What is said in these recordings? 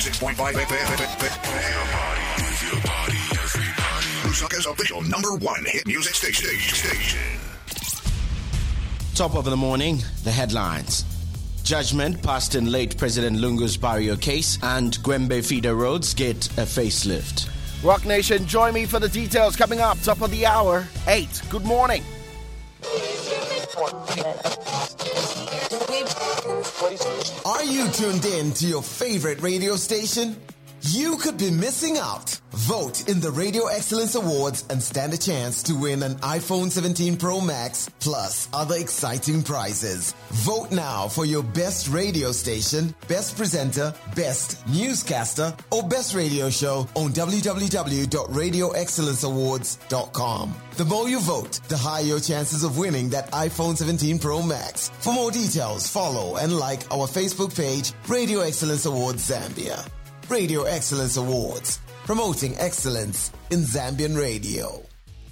96.5 FM. Your body, everybody. Lusaka's official #1 hit music station. Top of the morning, the headlines. Judgment passed in late President Lungu's Barrio case, and Gwembe feeder roads get a facelift. Rock Nation, join me for the details coming up. Top of the hour, 8. Good morning. Are you tuned in to your favorite radio station? You could be missing out. Vote in the Radio Excellence Awards and stand a chance to win an iPhone 17 Pro Max plus other exciting prizes. Vote now for your best radio station, best presenter, best newscaster, or best radio show on www.radioexcellenceawards.com. The more you vote, the higher your chances of winning that iPhone 17 Pro Max. For more details, follow and like our Facebook page, Radio Excellence Awards Zambia. Radio Excellence Awards, promoting excellence in Zambian radio.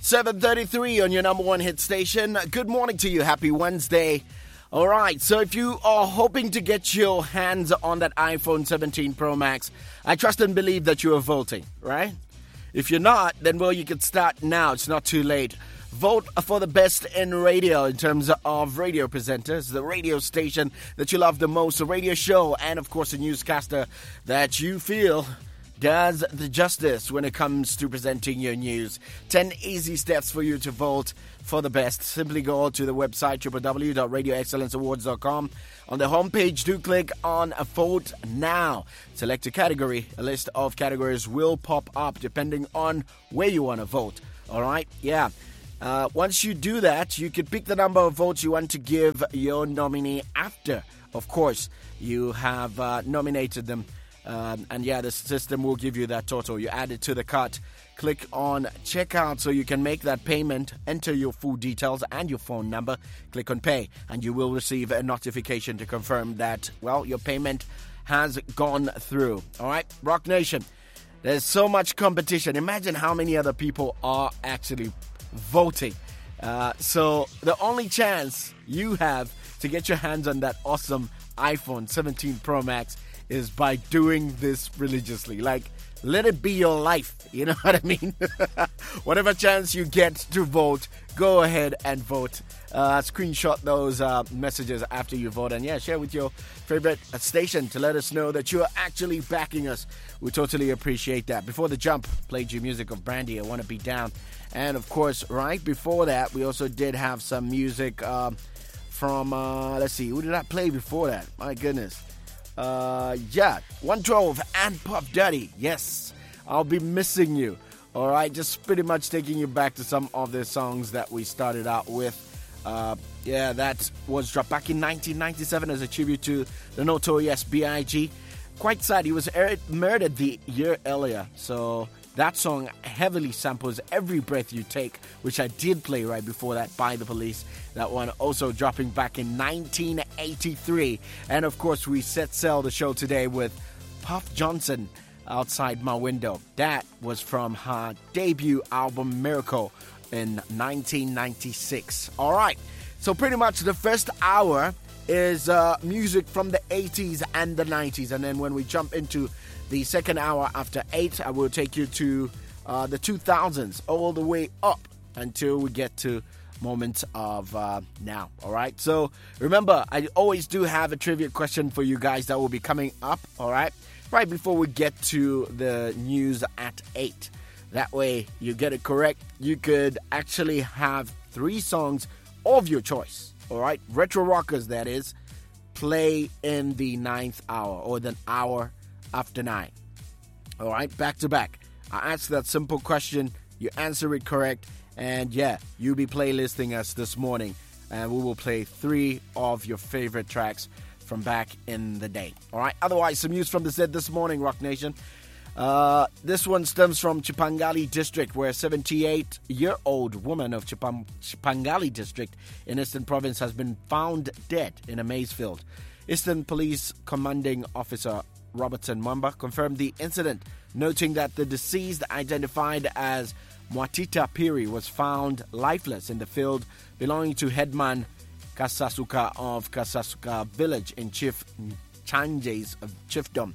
7:33 on your #1 hit station. Good morning to you. Happy Wednesday. All right, so if you are hoping to get your hands on that iPhone 17 Pro Max, I trust and believe that you are voting, right? If you're not, then, well, you can start now. It's not too late. Vote for the best in radio in terms of radio presenters, the radio station that you love the most, the radio show, and, of course, a newscaster that you feel does the justice when it comes to presenting your news. 10 easy steps for you to vote for the best. Simply go to the website www.radioexcellenceawards.com. On the homepage, do click on Vote Now. Select a category. A list of categories will pop up depending on where you want to vote. All right? Yeah. Once you do that, you can pick the number of votes you want to give your nominee after, of course, you have nominated them. And the system will give you that total. You add it to the cart. Click on checkout so you can make that payment. Enter your full details and your phone number. Click on pay, and you will receive a notification to confirm that, well, your payment has gone through. All right, Rock Nation, there's so much competition. Imagine how many other people are actually voting. So the only chance you have to get your hands on that awesome iPhone 17 Pro Max is by doing this religiously. Like, let it be your life. You know what I mean? Whatever chance you get to vote, go ahead and vote. Screenshot those messages after you vote, and share with your favorite station to let us know that you are actually backing us. We totally appreciate that. Before the jump, played you music of Brandy, I Want to Be Down. And of course, right before that, we also did have some music from, let's see, who did I play before that? My goodness. 112 and Puff Daddy. Yes, I'll be missing you. All right, just pretty much taking you back to some of the songs that we started out with. That was dropped back in 1997 as a tribute to the notorious B.I.G. Quite sad, he was murdered the year earlier. So that song heavily samples Every Breath You Take, which I did play right before that, by The Police. That one also dropping back in 1983. And of course, we set sail the show today with Puff Johnson, Outside My Window. That was from her debut album Miracle in 1996. All right, so pretty much the first hour is music from the 80s and the 90s. And then when we jump into the second hour after 8, I will take you to the 2000s all the way up until we get to moments of now. All right, so remember, I always do have a trivia question for you guys that will be coming up. All right, right before we get to the news at 8. That way you get it correct, you could actually have 3 songs of your choice. All right, retro rockers, that is, play in the 9th hour or the hour after 9. All right, back to back. I ask that simple question, you answer it correct, and you'll be playlisting us this morning, and we will play 3 of your favorite tracks from back in the day. All right, otherwise, some news from the set this morning, Rock Nation. This one stems from Chipangali District, where a 78-year-old woman of Chipangali District in Eastern Province has been found dead in a maize field. Eastern Police Commanding Officer Robertson Mwamba confirmed the incident, noting that the deceased, identified as Mwatita Piri, was found lifeless in the field belonging to Headman Kasasuka of Kasasuka Village in Chief Chanje's chiefdom.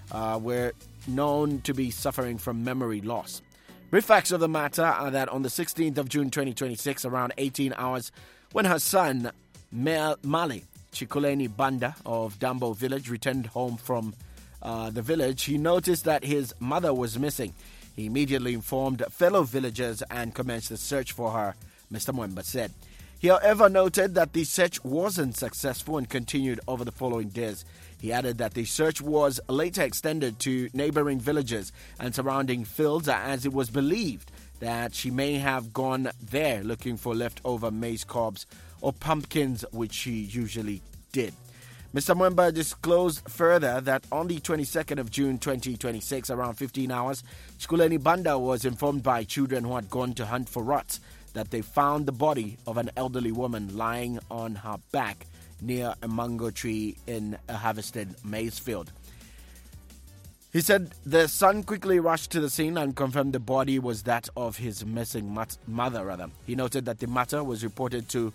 were known to be suffering from memory loss. Brief facts of the matter are that on the 16th of June 2026, around 18 hours, when her son, Mali Chikuleni Banda of Dambo village, returned home from the village, he noticed that his mother was missing. He immediately informed fellow villagers and commenced the search for her, Mr. Mwemba said. He, however, noted that the search wasn't successful and continued over the following days. He added that the search was later extended to neighboring villages and surrounding fields, as it was believed that she may have gone there looking for leftover maize cobs or pumpkins, which she usually did. Mr. Mwemba disclosed further that on the 22nd of June 2026, around 15 hours, Chikuleni Banda was informed by children who had gone to hunt for rats that they found the body of an elderly woman lying on her back near a mango tree in a harvested maize field. He said the son quickly rushed to the scene and confirmed the body was that of his missing mother. He noted that the matter was reported to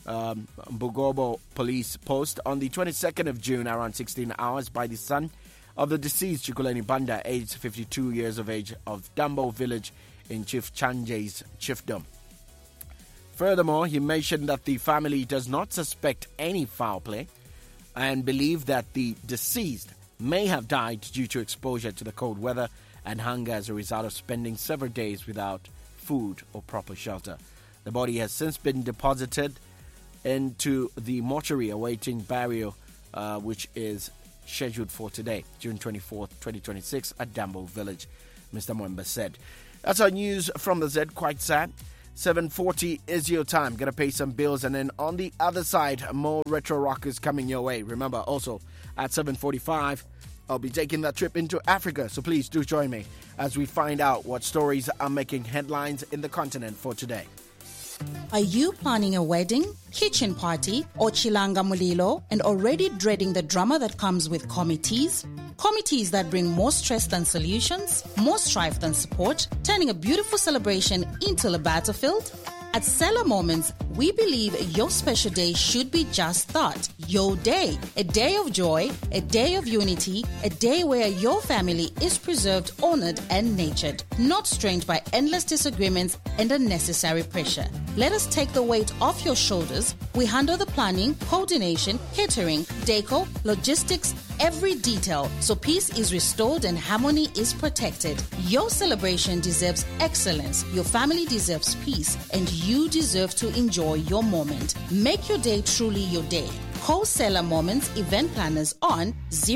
Bugobo police post on the 22nd of June around 16 hours by the son of the deceased Chikuleni Banda, aged 52 years of age, of Dambo village in Chief Chanje's chiefdom. Furthermore, he mentioned that the family does not suspect any foul play and believe that the deceased may have died due to exposure to the cold weather and hunger as a result of spending several days without food or proper shelter. The body has since been deposited into the mortuary awaiting burial, which is scheduled for today, June 24th, 2026, at Dambo village, Mr. Mwemba said. That's our news from the Z. Quite sad. 7:40 is your time. Gonna pay some bills, and then on the other side, more retro rock is coming your way. Remember, also at 7:45, I'll be taking that trip into Africa, so please do join me as we find out what stories are making headlines in the continent for today. Are you planning a wedding, kitchen party, or chilanga mulilo and already dreading the drama that comes with committees? Committees that bring more stress than solutions, more strife than support, turning a beautiful celebration into a battlefield? At Seller Moments, we believe your special day should be just that, your day. A day of joy, a day of unity, a day where your family is preserved, honored, and nurtured, not strained by endless disagreements and unnecessary pressure. Let us take the weight off your shoulders. We handle the planning, coordination, catering, deco, logistics, every detail, so peace is restored and harmony is protected. Your celebration deserves excellence, your family deserves peace, and you deserve to enjoy your moment. Make your day truly your day. Call Seller Moments event planners on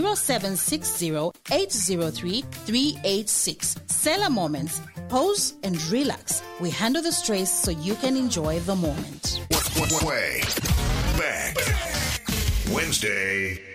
0760-803-386. Seller Moments. Pause and relax. We handle the stress so you can enjoy the moment. Way back Wednesday.